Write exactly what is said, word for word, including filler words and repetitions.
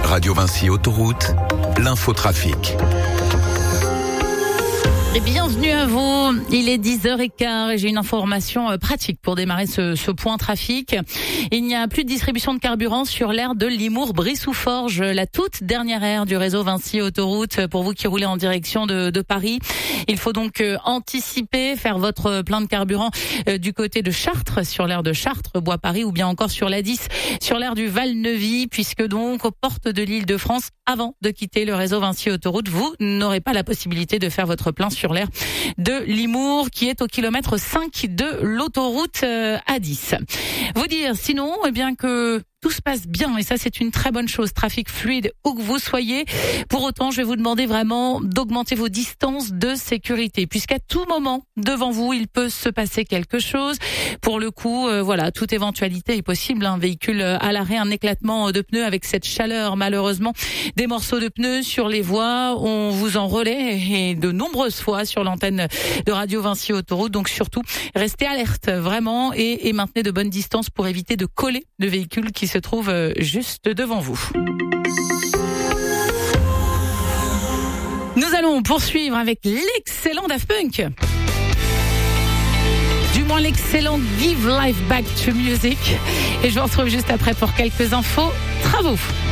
Radio Vinci Autoroute, l'infotrafic. Et bienvenue à vous, il est dix heures quinze et j'ai une information pratique pour démarrer ce, ce point trafic. Il n'y a plus de distribution de carburant sur l'aire de Limours-Brissou-Forges, la toute dernière aire du réseau Vinci Autoroute pour vous qui roulez en direction de, de Paris. Il faut donc anticiper, faire votre plein de carburant du côté de Chartres, sur l'aire de Chartres, Bois-Paris, ou bien encore sur l'A dix, sur l'aire du Val-Neuvy, puisque donc aux portes de l'Île-de-France, avant de quitter le réseau Vinci Autoroute, vous n'aurez pas la possibilité de faire votre plein sur l'aire de Limours, qui est au kilomètre cinq de l'autoroute A dix. Vous dire sinon, eh bien que tout se passe bien, et ça c'est une très bonne chose. Trafic fluide où que vous soyez. Pour autant, je vais vous demander vraiment d'augmenter vos distances de sécurité, puisqu'à tout moment devant vous il peut se passer quelque chose. Pour le coup, euh, voilà, toute éventualité est possible. Un véhicule à l'arrêt, un éclatement de pneus avec cette chaleur, malheureusement, des morceaux de pneus sur les voies. On vous en relaie et de nombreuses fois sur l'antenne de Radio Vinci Autoroute. Donc surtout, restez alerte vraiment et, et maintenez de bonnes distances pour éviter de coller le véhicule qui se trouve juste devant vous. Nous allons poursuivre avec l'excellent Daft Punk. Du moins l'excellent Give Life Back to Music. Et je vous retrouve juste après pour quelques infos travaux.